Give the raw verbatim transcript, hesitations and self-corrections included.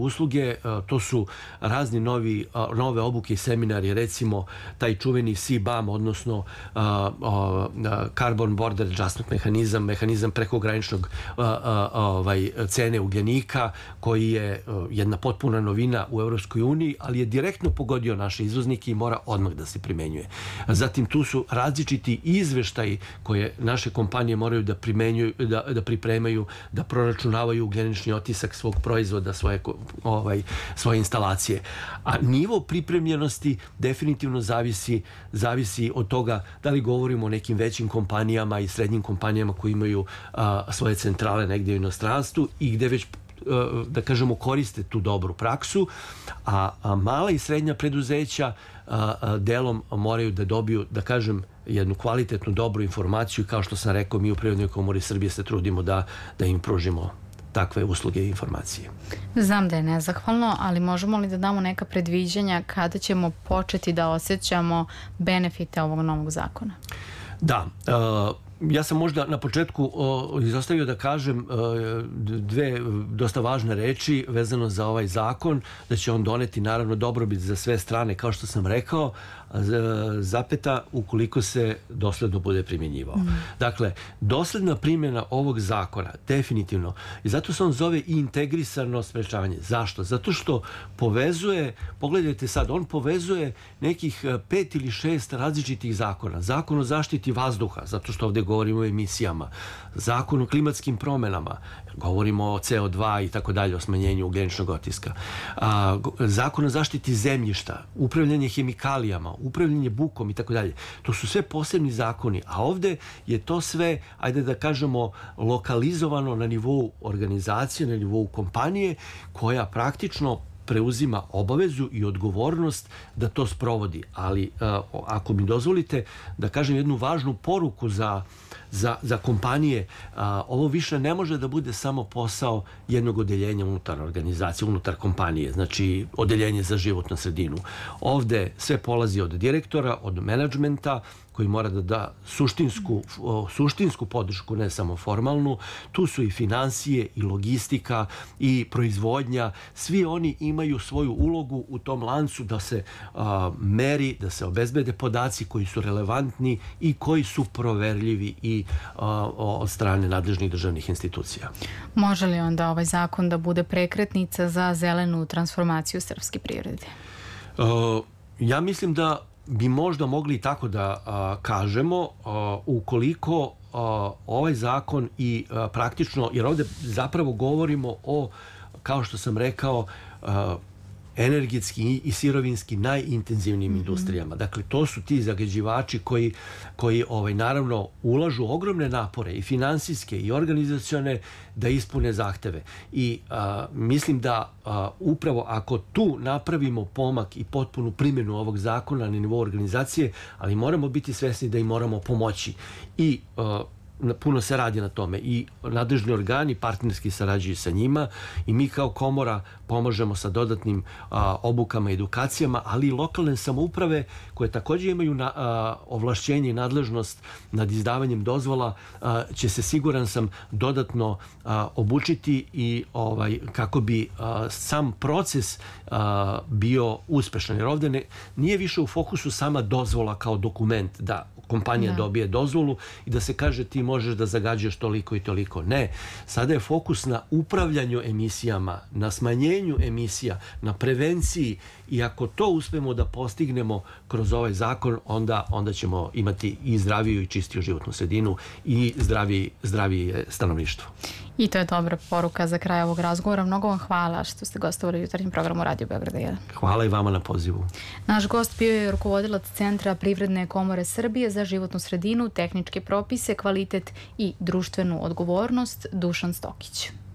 usluge, to su razni novi, nove obuke i seminari, recimo taj čuveni C B A M, odnosno Carbon Border Adjustment mehanizam, mehanizam prekograničnog ovaj, cene ugljenika, koji je jedna potpuna novina u Evropskoj uniji, ali je direktno pogodio naše izvoznike i mora odmah da se primenjuje. Zatim tu su različiti izveštaji koje naše kompanije moraju da primenjuju, da, da pripremaju, da proračunavaju ugljenični otisak svog proizvoda, svoje, ovaj, svoje instalacije. A nivo pripremljenosti definitivno zavisi, zavisi od toga da li govorimo o nekim većim kompanijama i srednjim kompanijama koji imaju a, svoje centrale negdje u inostranstvu i gde već, da kažemo, koriste tu dobru praksu, a, a mala i srednja preduzeća a, a, delom moraju da dobiju, da kažem, jednu kvalitetnu, dobru informaciju, kao što sam rekao, mi u Privrednoj komori Srbije se trudimo da, da im pružimo takve usluge i informacije. Znam da je nezahvalno, ali možemo li da damo neka predviđanja kada ćemo početi da osjećamo benefite ovog novog zakona? Da, uh, ja sam možda na početku uh, izostavio da kažem uh, dve dosta važne reči vezano za ovaj zakon, da će on doneti naravno dobrobit za sve strane, kao što sam rekao, zapeta ukoliko se dosledno bude primjenjivao. Mm. Dakle, dosledna primjena ovog zakona, definitivno, i zato se on zove i integrisano sprečavanje. Zašto? Zato što povezuje, pogledajte sad, on povezuje nekih pet ili šest različitih zakona. Zakon o zaštiti vazduha, zato što ovdje govorimo o emisijama, zakon o klimatskim promenama, govorimo o C O dva i tako dalje, o smanjenju ugljeničnog otiska, a, zakon o zaštiti zemljišta, upravljanje hemikalijama, upravljanje bukom i tako dalje. To su sve posebni zakoni, a ovdje je to sve, ajde da kažemo, lokalizovano na nivou organizacije, na nivou kompanije, koja praktično preuzima obavezu i odgovornost da to sprovodi. Ali ako mi dozvolite da kažem jednu važnu poruku za Za, za kompanije, a, ovo više ne može da bude samo posao jednog odeljenja unutar organizacije, unutar kompanije, znači odeljenje za životnu sredinu. Ovde sve polazi od direktora, od menadžmenta, koji mora da da suštinsku, suštinsku podršku, ne samo formalnu. Tu su i finansije, i logistika, i proizvodnja. Svi oni imaju svoju ulogu u tom lancu da se a, meri, da se obezbede podaci koji su relevantni i koji su proverljivi i a, od strane nadležnih državnih institucija. Može li onda ovaj zakon da bude prekretnica za zelenu transformaciju srpske privrede? A, ja mislim da bi možda mogli tako da a, kažemo, a, ukoliko a, ovaj zakon i a, praktično, jer ovdje zapravo govorimo o, kao što sam rekao, a, energetski i sirovinski najintenzivnijim mm-hmm. industrijama. Dakle, to su ti zagađivači koji, koji ovaj, naravno ulažu ogromne napore i finansijske i organizacione da ispune zahteve. I a, mislim da a, upravo ako tu napravimo pomak i potpunu primjenu ovog zakona na nivou organizacije, ali moramo biti svesni da im moramo pomoći. I a, puno se radi na tome i nadležni organi partnerski sarađuju sa njima i mi kao komora pomažemo sa dodatnim a, obukama i edukacijama, ali i lokalne samouprave koje također imaju na, a, ovlašćenje i nadležnost nad izdavanjem dozvola a, će se, siguran sam, dodatno a, obučiti i ovaj, kako bi a, sam proces a, bio uspešan. Jer ovdje ne, nije više u fokusu sama dozvola kao dokument da kompanija da. dobije dozvolu i da se kaže ti možeš da zagađuješ toliko i toliko. Ne. Sada je fokus na upravljanju emisijama, na smanjenju emisija, na prevenciji i ako to uspemo da postignemo kroz ovaj zakon, onda, onda ćemo imati i zdraviju i čistiju životnu sredinu i zdravije, zdravije stanovništvo. I to je dobra poruka za kraj ovog razgovora. Mnogo vam hvala što ste gostovali u jutarnjem programu Radio Beograda jedan. Hvala i vama na pozivu. Naš gost bio je rukovodilac Centra Privredne komore Srbije za životnu sredinu, tehničke propise, kvalitet i društvenu odgovornost, Dušan Stokić.